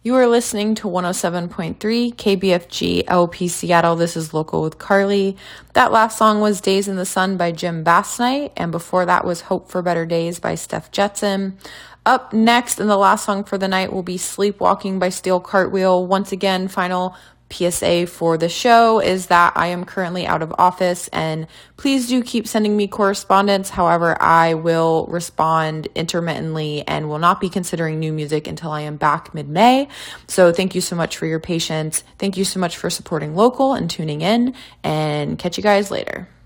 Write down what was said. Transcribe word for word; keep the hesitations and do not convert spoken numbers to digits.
You are listening to one oh seven point three K B F G L P Seattle. This is Local with Carly. That last song was Days in the Sun by Jim Bassnight, and before that was Hope for Better Days by Steph Jetson. Up next, and the last song for the night, will be Sleepwalking by Steel Cartwheel. Once again, final P S A for the show is that I am currently out of office, and please do keep sending me correspondence. However, I will respond intermittently and will not be considering new music until I am back mid-May. So thank you so much for your patience. Thank you so much for supporting local and tuning in, and catch you guys later.